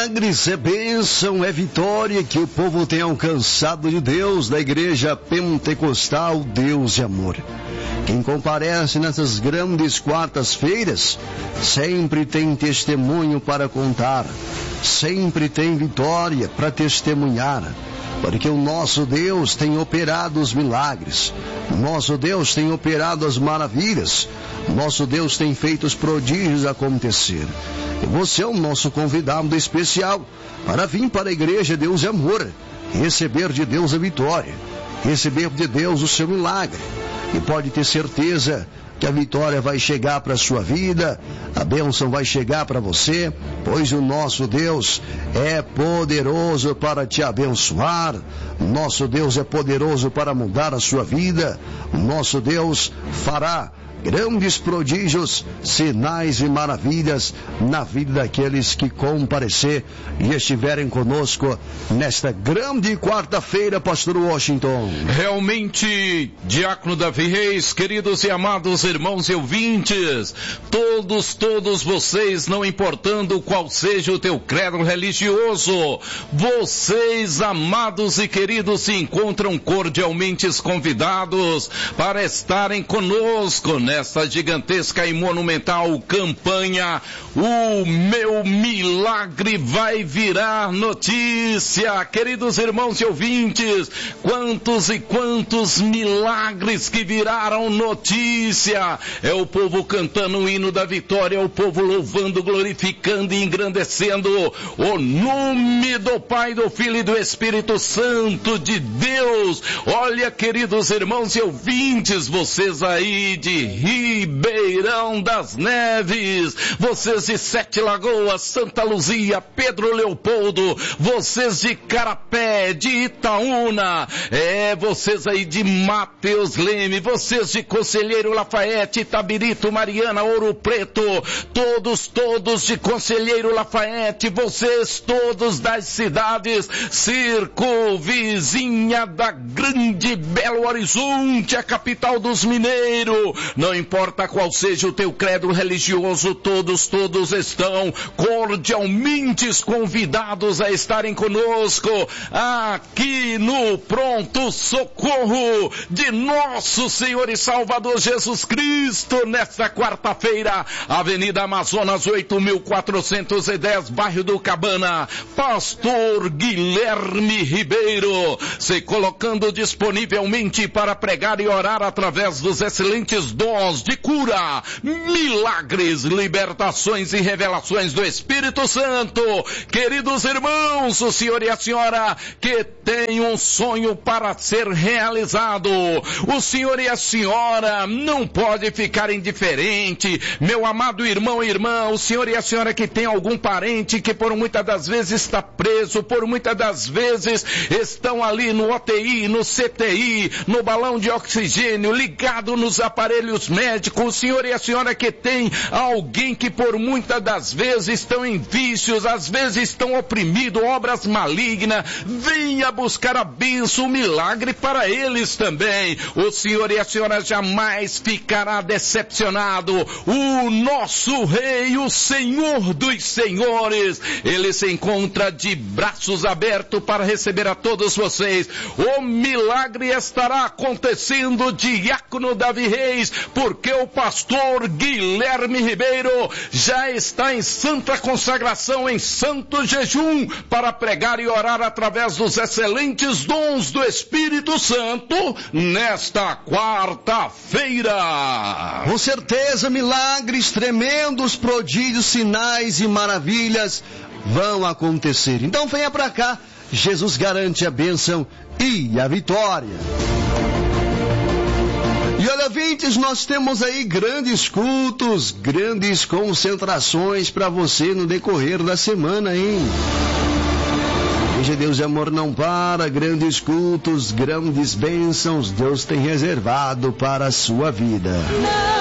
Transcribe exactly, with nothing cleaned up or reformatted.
milagres, é bênção, é vitória que o povo tem alcançado de Deus, da Igreja Pentecostal Deus de Amor. Quem comparece nessas grandes quartas-feiras sempre tem testemunho para contar, sempre tem vitória para testemunhar, porque o nosso Deus tem operado os milagres, o nosso Deus tem operado as maravilhas, o nosso Deus tem feito os prodígios acontecer. E você é o nosso convidado especial para vir para a Igreja Deus de Amor, receber de Deus a vitória, receber de Deus o seu milagre. E pode ter certeza que a vitória vai chegar para a sua vida, a bênção vai chegar para você, pois o nosso Deus é poderoso para te abençoar, o nosso Deus é poderoso para mudar a sua vida, o nosso Deus fará grandes prodígios, sinais e maravilhas na vida daqueles que comparecer e estiverem conosco nesta grande quarta-feira, pastor Washington. Realmente, Diácono Davi Reis, queridos e amados irmãos e ouvintes, todos, todos vocês, não importando qual seja o teu credo religioso, vocês, amados e queridos, se encontram cordialmente convidados para estarem conosco, né? Nesta gigantesca e monumental campanha, o meu milagre vai virar notícia. Queridos irmãos e ouvintes, quantos e quantos milagres que viraram notícia. É o povo cantando o hino da vitória, é o povo louvando, glorificando e engrandecendo o nome do Pai, do Filho e do Espírito Santo de Deus. Olha, queridos irmãos e ouvintes, vocês aí de Ribeirão das Neves, vocês de Sete Lagoas, Santa Luzia, Pedro Leopoldo, vocês de Carapé, de Itaúna, é, vocês aí de Mateus Leme, vocês de Conselheiro Lafayette, Itabirito, Mariana, Ouro Preto, todos, todos de Conselheiro Lafayette, vocês todos das cidades circunvizinha da grande Belo Horizonte, a capital dos mineiros. Não importa qual seja o teu credo religioso, todos, todos estão cordialmente convidados a estarem conosco aqui no pronto socorro de nosso Senhor e Salvador Jesus Cristo, nesta quarta-feira, Avenida Amazonas oito mil quatrocentos e dez, bairro do Cabana, pastor Guilherme Ribeiro, se colocando disponivelmente para pregar e orar através dos excelentes dons de cura, milagres, libertações e revelações do Espírito Santo. Queridos irmãos, o senhor e a senhora que tem um sonho para ser realizado, o senhor e a senhora não pode ficar indiferente. Meu amado irmão e irmã, o senhor e a senhora que tem algum parente que por muitas das vezes está preso, por muitas das vezes estão ali no O T I, no C T I, no balão de oxigênio, ligado nos aparelhos médicos, o senhor e a senhora que tem alguém que por muitas das vezes estão em vícios, às vezes estão oprimidos, obras malignas, venha buscar a bênção, o milagre para eles também. O senhor e a senhora jamais ficará decepcionado. O nosso Rei, o Senhor dos Senhores, ele se encontra de braços abertos para receber a todos vocês. O milagre estará acontecendo, Diácono Davi Reis, porque o pastor Guilherme Ribeiro já está em santa consagração, em santo jejum, para pregar e orar através dos excelentes dons do Espírito Santo nesta quarta-feira. Com certeza, milagres tremendos, prodígios, sinais e maravilhas vão acontecer. Então venha para cá, Jesus garante a bênção e a vitória. E olha, ouvintes, nós temos aí grandes cultos, grandes concentrações para você no decorrer da semana, hein? Igreja Deus de Amor não para, grandes cultos, grandes bênçãos, Deus tem reservado para a sua vida.